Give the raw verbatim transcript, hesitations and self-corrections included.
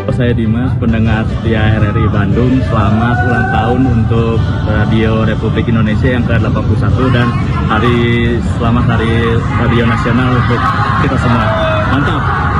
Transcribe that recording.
Saya Dimas, pendengar setia R R I Bandung. Selamat ulang tahun untuk Radio Republik Indonesia yang ke delapan puluh satu dan hari selamat Hari Radio Nasional untuk kita semua. Mantap!